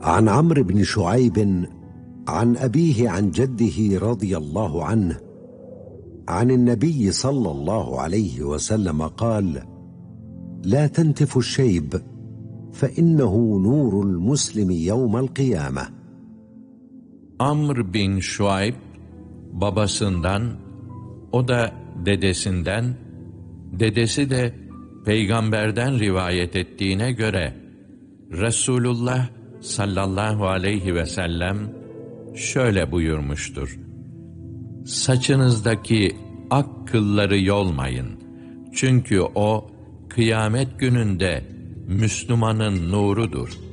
عن عمرو بن شعيب عن أبيه عن جده رضي الله عنه عن النبي صلى الله عليه وسلم قال: لا تنتف الشيب فإنه نور المسلم يوم القيامة. Amr bin Şuayb babasından, o da dedesinden, dedesi de peygamberden rivayet ettiğine göre Resulullah sallallahu aleyhi ve sellem şöyle buyurmuştur: saçınızdaki ak kılları yolmayın, çünkü o kıyamet gününde Müslümanın nurudur.